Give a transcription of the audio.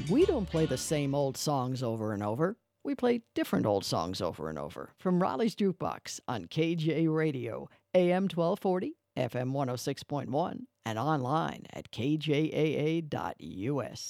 We don't play the same old songs over and over. We play different old songs over and over. From Raleigh's Jukebox on KJ Radio, AM 1240, FM 106.1, and online at kjaa.us.